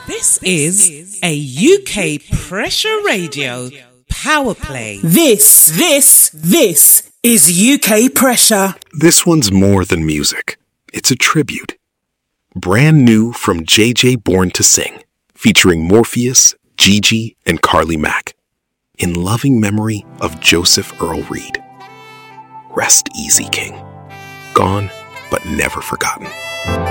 This is a UK Pressure Radio power play. This is UK Pressure. This one's more than music. It's a tribute. Brand new from JJ Born to Sing, featuring Morpheus, Gigi, and Carly Mack, in loving memory of Joseph Earl Reed. Rest easy, King. Gone, but never forgotten.